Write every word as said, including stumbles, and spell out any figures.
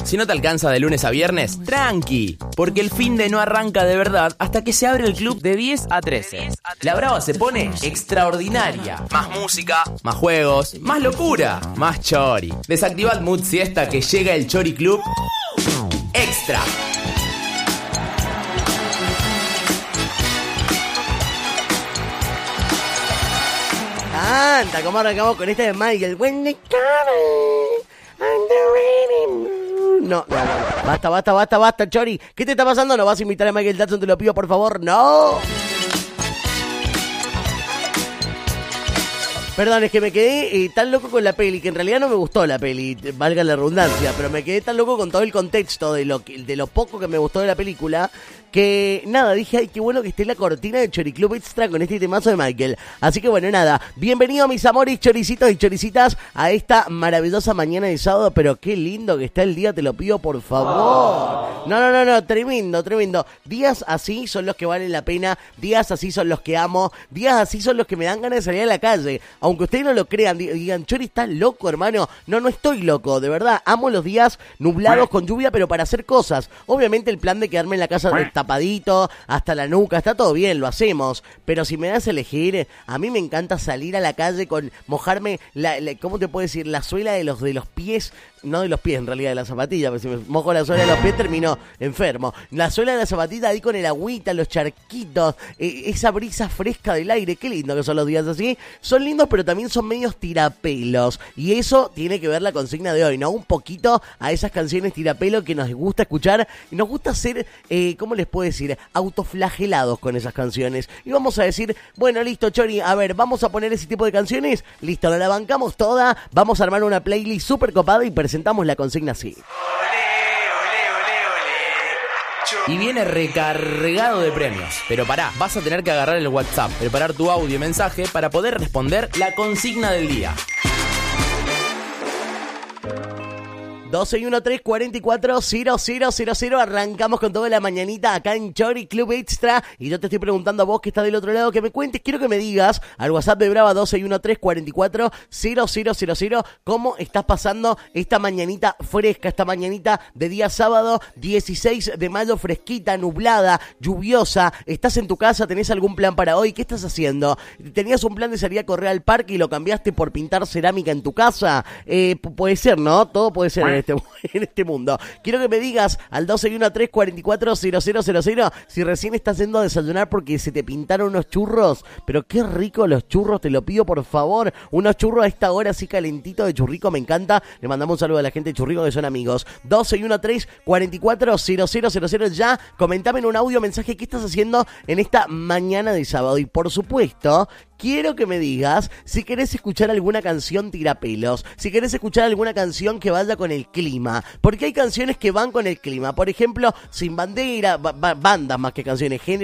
Si no te alcanza de lunes a viernes, tranqui, porque el fin de no arranca de verdad hasta que se abre el club de diez a trece. La Brava se pone extraordinaria. Más música, más juegos, más locura, más chori. Desactiva el mood siesta que llega el Chori Club Extra. Canta, como arrancamos con esta de Michael. When they come and the raining. No, no, no. Basta, basta, basta, basta, Chori. ¿Qué te está pasando? ¿No vas a invitar a Michael Jackson? Te lo pido, por favor. ¡No! Perdón, es que me quedé eh, tan loco con la peli, que en realidad no me gustó la peli, valga la redundancia, pero me quedé tan loco con todo el contexto de lo, que, de lo poco que me gustó de la película, que nada, dije, ay, qué bueno que esté la cortina de Chori Club Extra con este temazo de Michael. Así que bueno, nada, bienvenidos mis amores choricitos y choricitas a esta maravillosa mañana de sábado, pero qué lindo que está el día, te lo pido por favor. No, no, no, no, tremendo, tremendo. Días así son los que valen la pena, días así son los que amo, días así son los que me dan ganas de salir a la calle. Aunque ustedes no lo crean, digan, Chori, ¿estás loco, hermano? No, no estoy loco, de verdad, amo los días nublados con lluvia, pero para hacer cosas. Obviamente el plan de quedarme en la casa tapadito, hasta la nuca, está todo bien, lo hacemos. Pero si me das a elegir, a mí me encanta salir a la calle con mojarme, la, la, ¿cómo te puedo decir? La suela de los, de los pies, no de los pies en realidad, de la zapatilla, porque si me mojo la suela de los pies termino enfermo. La suela de la zapatilla ahí con el agüita, los charquitos, eh, esa brisa fresca del aire, qué lindo que son los días así. Son lindos, pero también son medios tirapelos. Y eso tiene que ver la consigna de hoy, ¿no? Un poquito a esas canciones tirapelo que nos gusta escuchar. Y nos gusta ser, eh, ¿cómo les puedo decir? Autoflagelados con esas canciones. Y vamos a decir, bueno, listo, Chori, a ver, vamos a poner ese tipo de canciones. Listo, nos la bancamos toda. Vamos a armar una playlist súper copada y presentamos la consigna así. Y viene recargado de premios. Pero pará, vas a tener que agarrar el WhatsApp, preparar tu audio y mensaje para poder responder la consigna del día. doce y uno tres cuarenta y cuatro cero cero cero cero. Arrancamos con toda la mañanita acá en Chori Club Extra. Y yo te estoy preguntando a vos que estás del otro lado que me cuentes, quiero que me digas al WhatsApp de Brava doce y uno tres cuarenta y cuatro cero cero cero cero cómo estás pasando esta mañanita fresca, esta mañanita de día sábado dieciséis de mayo, fresquita, nublada, lluviosa. ¿Estás en tu casa? ¿Tenés algún plan para hoy? ¿Qué estás haciendo? ¿Tenías un plan de salir a correr al parque y lo cambiaste por pintar cerámica en tu casa? Eh, p- puede ser, ¿no? Todo puede ser en este, en este mundo. Quiero que me digas al doce y uno tres cuarenta y cuatro cero cero cero cero si recién estás yendo a desayunar porque se te pintaron unos churros. Pero qué rico los churros, te lo pido por favor. Unos churros a esta hora así calentito de Churrico, me encanta. Le mandamos un saludo a la gente de Churrico que son amigos. doce y uno tres cuarenta y cuatro cero cero cero cero. Ya, comentame en un audio mensaje qué estás haciendo en esta mañana de sábado. Y por supuesto, quiero que me digas si querés escuchar alguna canción tirapelos, si querés escuchar alguna canción que vaya con el clima, porque hay canciones que van con el clima. Por ejemplo, Sin Bandera, ba- ba- bandas más que canciones, géneros